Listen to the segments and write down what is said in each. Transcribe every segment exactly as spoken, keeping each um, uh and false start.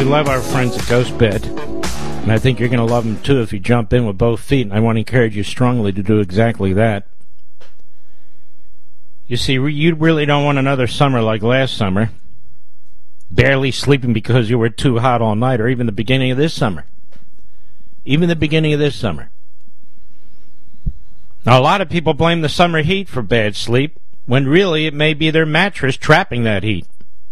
we love our friends at Ghost Bed, and I think you're going to love them too if you jump in with both feet, and I want to encourage you strongly to do exactly that. You see, you really don't want another summer like last summer, barely sleeping because you were too hot all night, or even the beginning of this summer. Even the beginning of this summer. Now, a lot of people blame the summer heat for bad sleep, when really it may be their mattress trapping that heat.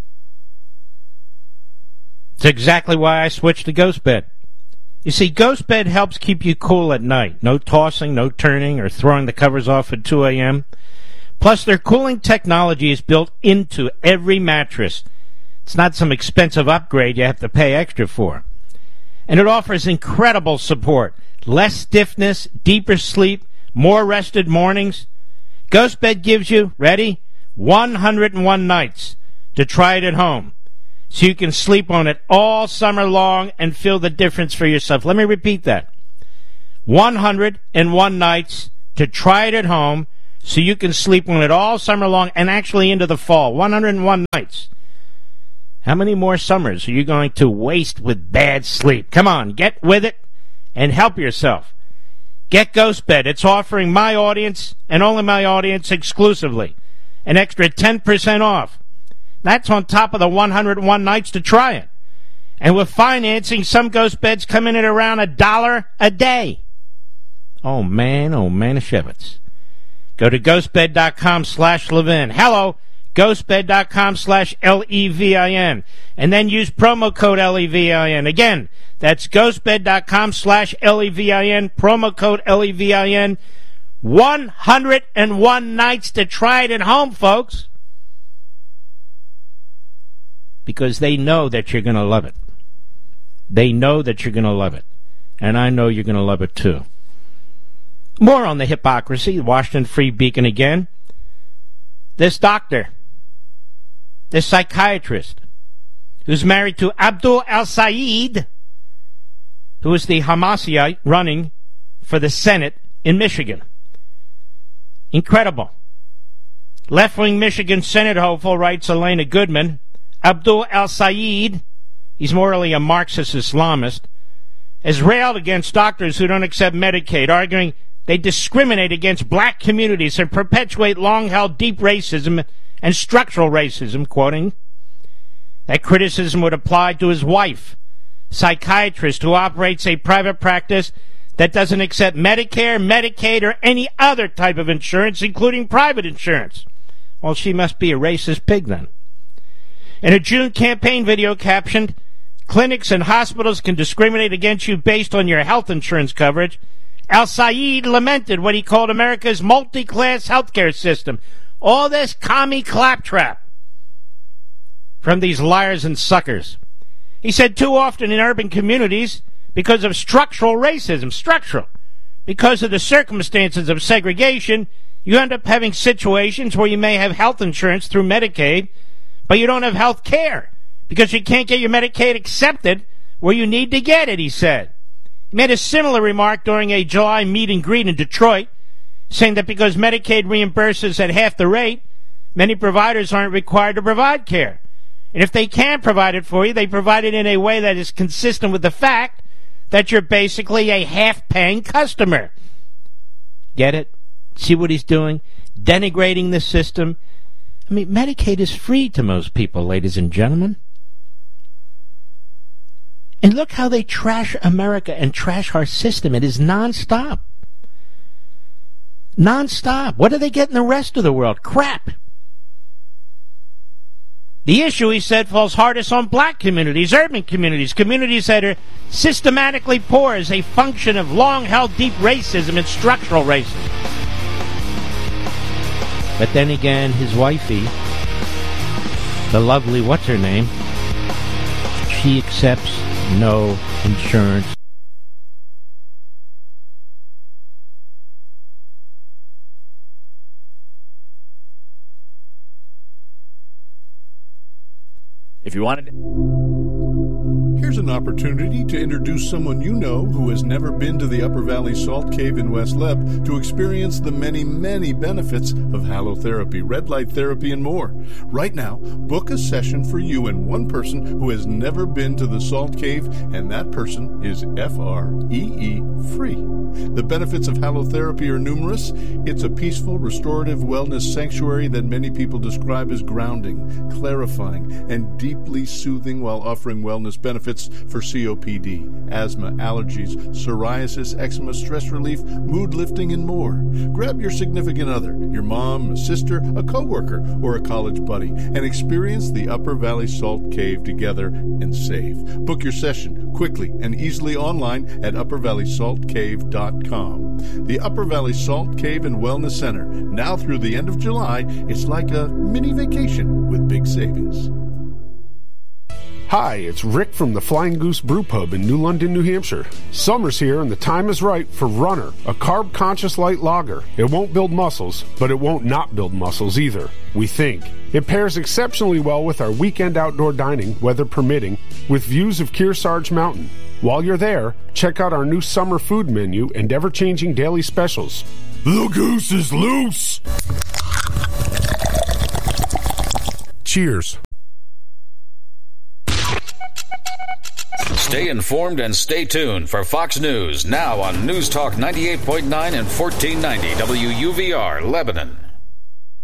It's exactly why I switched to Ghost Bed. You see, Ghost Bed helps keep you cool at night. No tossing, no turning, or throwing the covers off at two a.m. Plus, their cooling technology is built into every mattress. It's not some expensive upgrade you have to pay extra for. And it offers incredible support. Less stiffness, deeper sleep, more rested mornings. Ghost Bed gives you, ready, one hundred one nights to try it at home. So you can sleep on it all summer long and feel the difference for yourself. Let me repeat that. one hundred one nights to try it at home so you can sleep on it all summer long and actually into the fall. one hundred one nights. How many more summers are you going to waste with bad sleep? Come on, get with it and help yourself. Get Ghost Bed. It's offering my audience, and only my audience exclusively, an extra ten percent off. That's on top of the one hundred one nights to try it. And with financing, some Ghost Beds come in at around a dollar a day. Oh, man, oh, man, Shevitz. Go to ghostbed.com slash Levin. Hello, ghostbed.com slash L E V I N. And then use promo code L E V I N. Again, that's ghostbed.com slash L E V I N, promo code L E V I N. one hundred one nights to try it at home, folks. Because they know that you're going to love it. They know that you're going to love it. And I know you're going to love it too. More on the hypocrisy, Washington Free Beacon again. This doctor, this psychiatrist, who's married to Abdul al-Sayed, who is the Hamasite running for the Senate in Michigan. Incredible. Left-wing Michigan Senate hopeful, writes Elena Goodman, Abdul al-Sayed, he's morally a Marxist Islamist, has railed against doctors who don't accept Medicaid, arguing they discriminate against black communities and perpetuate long-held deep racism and structural racism, quoting. That criticism would apply to his wife, psychiatrist who operates a private practice that doesn't accept Medicare, Medicaid, or any other type of insurance, including private insurance. Well, she must be a racist pig then. In a June campaign video captioned, clinics and hospitals can discriminate against you based on your health insurance coverage, al-Sayed lamented what he called America's multi-class healthcare system. All this commie claptrap from these liars and suckers. He said too often in urban communities, because of structural racism, structural, because of the circumstances of segregation, you end up having situations where you may have health insurance through Medicaid, but you don't have health care because you can't get your Medicaid accepted where you need to get it, he said. He made a similar remark during a July meet and greet in Detroit, saying that because Medicaid reimburses at half the rate, many providers aren't required to provide care. And if they can provide it for you, they provide it in a way that is consistent with the fact that you're basically a half-paying customer. Get it? See what he's doing? Denigrating the system. I mean, Medicaid is free to most people, ladies and gentlemen. And look how they trash America and trash our system. It is nonstop. Nonstop. What do they get in the rest of the world? Crap. The issue, he said, falls hardest on black communities, urban communities, communities that are systematically poor as a function of long-held deep racism and structural racism. But then again, his wifey, the lovely what's-her-name, she accepts no insurance. If you wanted Here's an opportunity to introduce someone you know who has never been to the Upper Valley Salt Cave in West Leb to experience the many, many benefits of halotherapy, red light therapy, and more. Right now, book a session for you and one person who has never been to the Salt Cave, and that person is F R E E free. The benefits of halotherapy are numerous. It's a peaceful, restorative wellness sanctuary that many people describe as grounding, clarifying, and deeply soothing while offering wellness benefits for C O P D, asthma, allergies, psoriasis, eczema, stress relief, mood lifting, and more. Grab your significant other, your mom, a sister, a coworker, or a college buddy, and experience the Upper Valley Salt Cave together and save. Book your session quickly and easily online at upper valley salt cave dot com. The Upper Valley Salt Cave and Wellness Center. Now through the end of July, it's like a mini vacation with big savings. Hi, it's Rick from the Flying Goose Brew Pub in New London, New Hampshire. Summer's here and the time is right for Runner, a carb-conscious light lager. It won't build muscles, but it won't not build muscles either, we think. It pairs exceptionally well with our weekend outdoor dining, weather permitting, with views of Kearsarge Mountain. While you're there, check out our new summer food menu and ever-changing daily specials. The goose is loose! Cheers. Stay informed and stay tuned for Fox News, now on News Talk ninety-eight point nine and fourteen ninety W U V R, Lebanon.